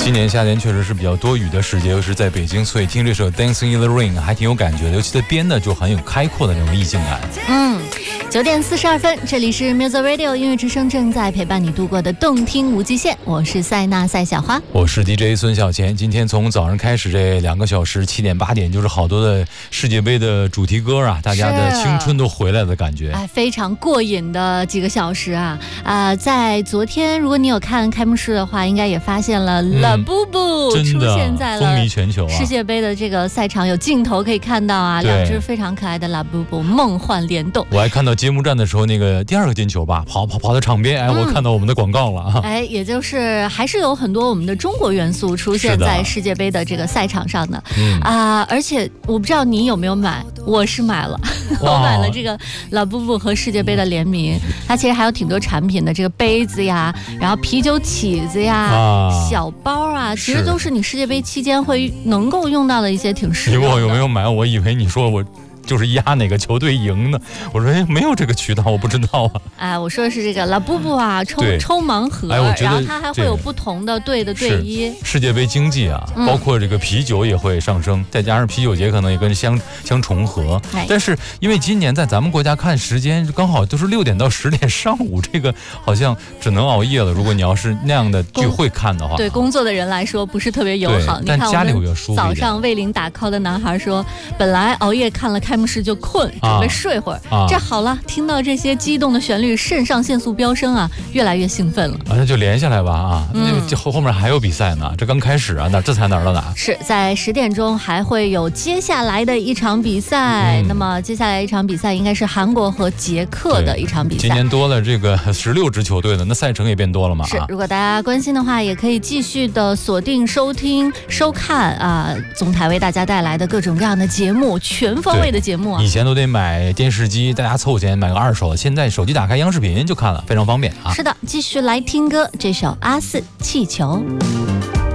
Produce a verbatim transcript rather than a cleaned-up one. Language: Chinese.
今年夏天确实是比较多雨的时节，尤其是在北京，所以听这首 Dancing in the Rain 还挺有感觉的，尤其在编的就很有开阔的那种意境感。 嗯，九点四十二分，这里是 Music Radio 音乐之声，正在陪伴你度过的动听无极限，我是塞纳赛小花， 我是 D J 孙小钱。今天从早上开始这两个小时，七点八点就是好多的世界杯的主题歌啊，大家的青春都回来的感觉， 哎，非常过瘾的几个小时啊啊、呃！在昨天，如果你有看开幕式的话，应该也发现了 La Bu Bu、嗯、出现在了风靡全球啊！ 世界杯的这个赛场有镜头可以看到啊，两只非常可爱的 La Bu Bu 梦幻联动。 我还看到揭幕战的时候，那个第二个金球吧，跑跑跑到场边，哎、嗯，我看到我们的广告了啊！ 哎，也就是还是有很多我们的中国元素出现在世界杯的这个赛场上的啊、呃！而且我不知道你有没有买，我是买了，我买了这个 La Bu Bu 和世界杯的联名，它其实还有挺多产品的，这个杯子呀，然后啤酒起子呀、啊、小包啊，其实都是你世界杯期间会能够用到的一些挺实用的。 我有没有买？我以为你说我就是压哪个球队赢呢？我说哎，没有这个渠道，我不知道啊。 哎，我说的是这个 La Bu Bu 啊，抽抽盲盒， 哎、 然后它还会有不同的队的队衣。 世界杯经济啊，包括这个啤酒也会上升，嗯、再加上啤酒节可能也跟相相重合。哎、但是因为今年在咱们国家看时间刚好都是六点到十点上午，这个好像只能熬夜了。如果你要是那样的聚会看的话， 对工作的人来说不是特别友好。 但家里会有舒服一点。 早上为零打 call 的男孩说，本来熬夜看了开幕式就困，准备睡会儿。啊、这好了，听到这些激动的旋律，肾上腺素飙升啊，越来越兴奋了。 啊，那就连下来吧啊！嗯、那后后面还有比赛呢，这刚开始啊，哪这才哪儿到哪？ 是在十点钟还会有接下来的一场比赛。嗯、那么接下来一场比赛应该是韩国和捷克的一场比赛。 今年多了这个十六支球队了，那赛程也变多了嘛。 是，如果大家关心的话，也可以继续的锁定收听收看啊，总台为大家带来的各种各样的节目，全方位的节目啊。 以前都得买电视机，大家凑钱买个二手的，现在手机打开央视频就看了，非常方便啊。 是的，继续来听歌，这首阿四气球。